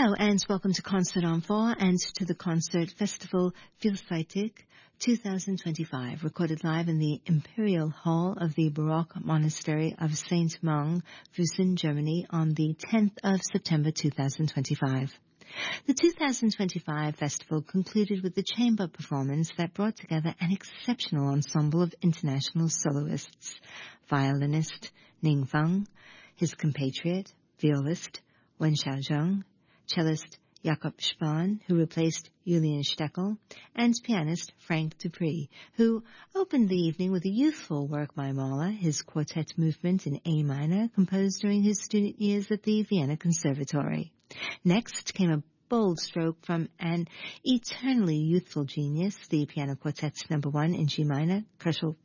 Hello and welcome to Concert on 4 and to the Concert Festival Vielseitig 2025, recorded live in the Imperial Hall of the Baroque Monastery of St. Mung, Füssen, Germany on the 10th of September 2025. The 2025 festival concluded with a chamber performance that brought together an exceptional ensemble of international soloists: violinist Ning Feng, his compatriot, violist Wen Xiaozheng, cellist Jakob Spahn, who replaced Julian Steckel, and pianist Frank Dupree, who opened the evening with a youthful work by Mahler, his quartet movement in A minor, composed during his student years at the Vienna Conservatory. Next came a bold stroke from an eternally youthful genius, the Piano Quartet's No. 1 in G minor, Koszul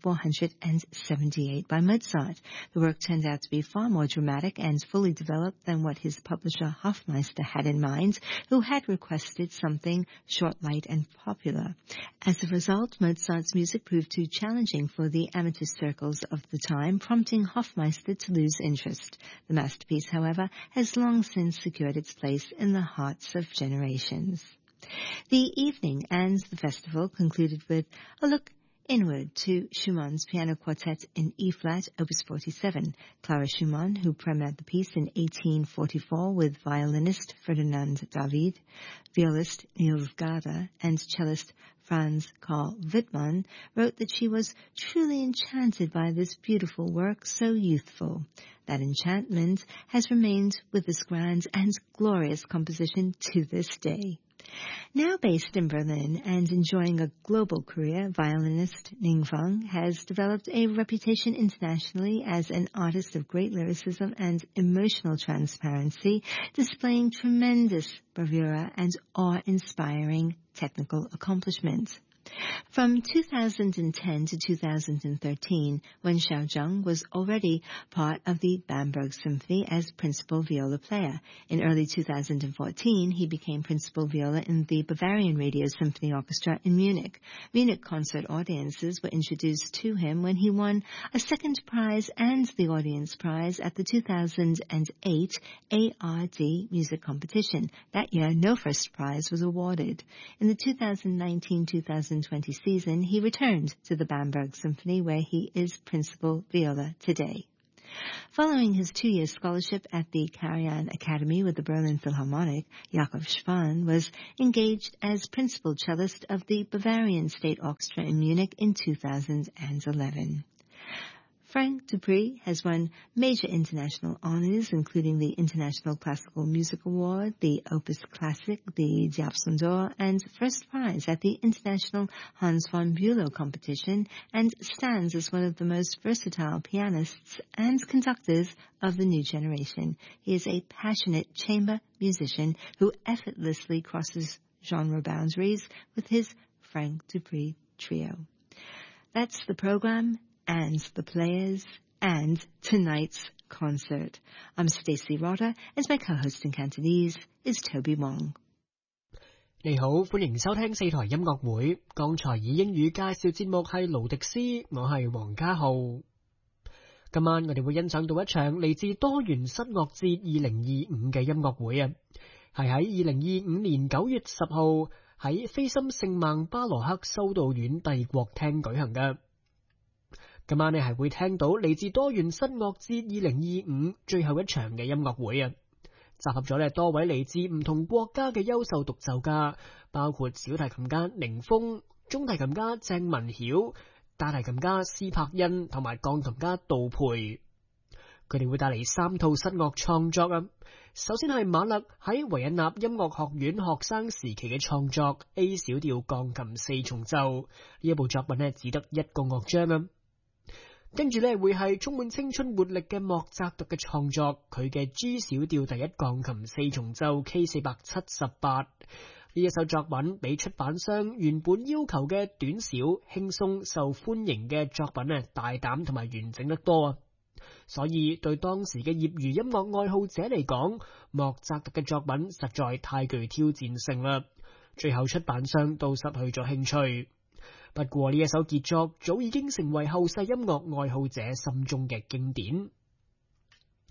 478 by Mozart. The work turned out to be far more dramatic and fully developed than what his publisher Hofmeister had in mind, who had requested something short, light, and popular. As a result, Mozart's music proved too challenging for the amateur circles of the time, prompting Hofmeister to lose interest. The masterpiece, however, has long since secured its place in the hearts of generations. The evening and the festival concluded with a look inward to Schumann's Piano Quartet in E-flat, Opus 47. Clara Schumann, who premiered the piece in 1844 with violinist Ferdinand David, violist Niels Gade, and cellist Franz Karl Wittmann, wrote that she was truly enchanted by this beautiful work, so youthful. That enchantment has remained with this grand and glorious composition to this day. Now based in Berlin and enjoying a global career, violinist Ning Feng has developed a reputation internationally as an artist of great lyricism and emotional transparency, displaying tremendous bravura and awe-inspiring technical accomplishment. From 2010 to 2013, Wen Xiaozheng was already part of the Bamberg Symphony as principal viola player. In early 2014, he became principal viola in the Bavarian Radio Symphony Orchestra in Munich. Munich concert audiences were introduced to him when he won a second prize and the audience prize at the 2008 ARD music competition. That year, no first prize was awarded. In the 2019-2020 season, he returned to the Bamberg Symphony, where he is principal viola today. Following his 2-year scholarship at the Karajan Academy with the Berlin Philharmonic, Jakob Spahn was engaged as principal cellist of the Bavarian State Orchestra in Munich in 2011. Frank Dupree has won major international honors, including the International Classical Music Award, the Opus Classic, the Diapason d'Or, and first prize at the International Hans von Bülow competition, and stands as one of the most versatile pianists and conductors of the new generation. He is a passionate chamber musician who effortlessly crosses genre boundaries with his Frank Dupree trio. That's the program and the players, and tonight's concert. I'm Stacey Rotter, and my co-host in Cantonese is Toby Wong. 你好，歡迎收聽四台音樂會。剛才以英語介紹節目係勞迪斯，我係黃家浩。今晚我哋會欣賞到一場嚟自多元室樂節2025嘅音樂會啊，係喺2025年9月10號喺菲森聖孟巴羅克修道院帝國廳舉行嘅。今晚你係會聽到嚟自多元室樂節2025最後一場嘅音樂會啊，集合咗多位嚟自唔同國家嘅優秀獨奏家，包括小提琴家寧峰、中提琴家鄭文曉、大提琴家施柏恩同埋鋼琴家杜培。佢哋會帶嚟3套室樂創作啊。首先係馬勒喺維也納音樂學院學生時期嘅創作 A 小調鋼琴4重奏，呢一部作品只得1個樂章啊。跟住會係充滿青春活力嘅莫扎特嘅創作，佢嘅 G 小調第1鋼琴4重奏 K478。呢一首作品比出版商原本要求嘅短小、輕鬆、受歡迎嘅作品大膽同埋完整得多啊！所以對當時嘅業餘音樂愛好者嚟講，莫扎特嘅作品實在太具挑戰性啦。最後出版商都失去咗興趣。不過呢一首傑作早已經成為後世音樂愛好者心中嘅經典。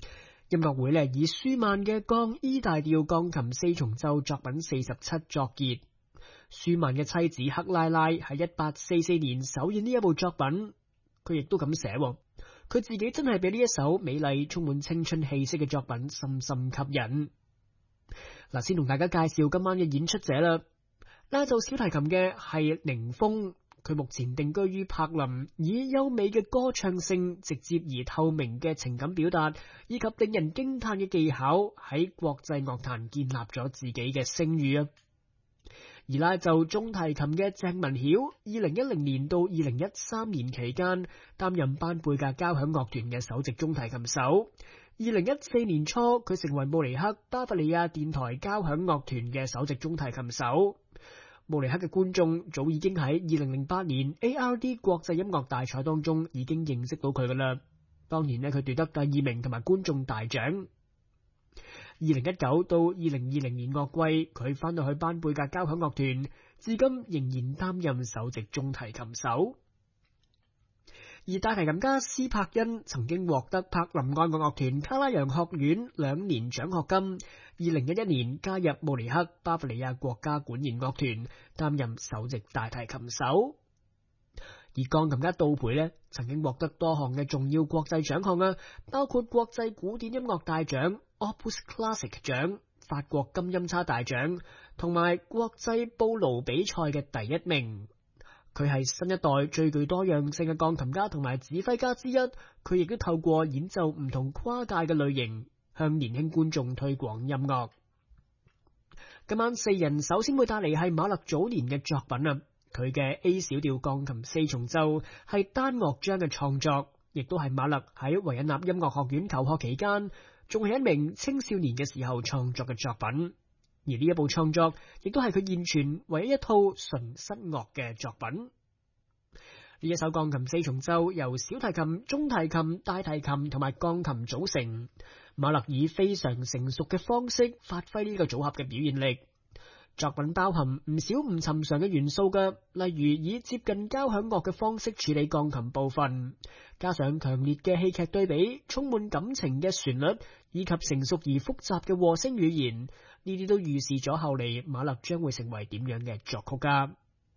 音樂會以舒曼嘅降 E 大調鋼琴四重奏作品47作結。舒曼嘅妻子克拉拉喺1844年首演呢一部作品，佢亦都咁寫，佢自己真係俾呢一首美麗充滿青春氣息嘅作品深深吸引。嗱，先同大家介紹今晚嘅演出者啦。拉奏小提琴嘅係寧峰，佢目前定居於柏林，以優美嘅歌唱性、直接而透明嘅情感表達，以及令人驚嘆嘅技巧，喺國際樂壇建立咗自己嘅聲譽啊。而拉奏中提琴嘅鄭文曉，2010年到2013年期間擔任班貝格交響樂團嘅首席中提琴手。2014年初，佢成為慕尼黑巴伐利亞電台交響樂團嘅首席中提琴手。慕尼黑嘅觀眾早已經喺2008年 ARD 國際音樂大賽當中已經認識到佢噶啦。當年佢奪得第2名同埋觀眾大獎。2019到2020年樂季，佢翻到去班貝格交響樂團，至今仍然擔任首席中提琴手。而大提琴家斯柏恩曾經獲得柏林愛樂樂團卡拉揚學院2年獎學金，2011年加入慕尼黑巴伐利亞國家管弦樂團，擔任首席大提琴手。而鋼琴家杜培曾經獲得多項嘅重要國際獎項啊，包括國際古典音樂大獎、Opus Classic 獎、法國金音叉大獎同埋國際布勞比賽嘅第1名。佢係新一代最具多樣性嘅鋼琴家同埋指揮家之一，佢亦都透過演奏唔同跨界嘅類型，向年輕觀眾推廣音樂。今晚4人首先會帶嚟係馬勒早年嘅作品啊。佢嘅 A 小調鋼琴四重奏係單樂章嘅創作，亦都係馬勒喺維也納音樂學院求學期間，仲係一名青少年嘅時候創作嘅作品。而呢一部創作亦都係佢現存唯一一套純室樂嘅作品。呢一首鋼琴四重奏由小提琴、中提琴、大提琴同埋鋼琴組成，馬勒以非常成熟嘅方式發揮呢個組合嘅表現力。作品包含唔少唔尋常嘅元素嘅，例如以接近交響樂嘅方式處理鋼琴部分，加上強烈嘅戲劇對比、充滿感情嘅旋律，以及成熟而複雜嘅和聲語言，呢啲都預示咗後嚟馬勒將會成為點樣嘅作曲家。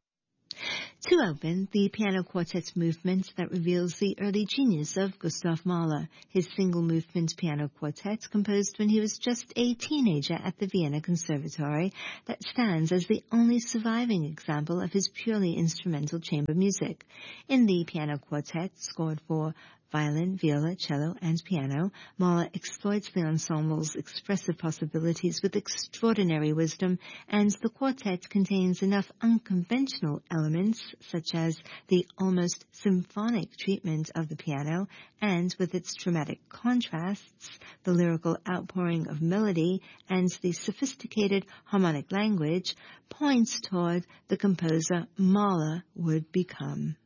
To open, the piano quartet movement that reveals the early genius of Gustav Mahler, his single-movement piano quartet composed when he was just a teenager at the Vienna Conservatory that stands as the only surviving example of his purely instrumental chamber music. In the piano quartet, scored for violin, viola, cello, and piano, Mahler exploits the ensemble's expressive possibilities with extraordinary wisdom, and the quartet contains enough unconventional elements, such as the almost symphonic treatment of the piano, and with its dramatic contrasts, the lyrical outpouring of melody, and the sophisticated harmonic language, points toward the composer Mahler would become.